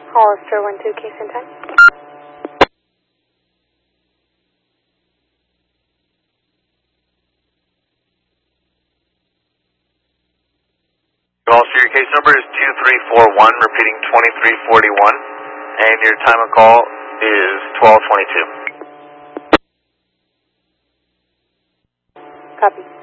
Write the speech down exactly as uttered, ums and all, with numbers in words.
Hollister one two, case and time. Hollister, your case number is two three four one, repeating twenty-three forty-one, and your time of call is twelve twenty-two. Copy.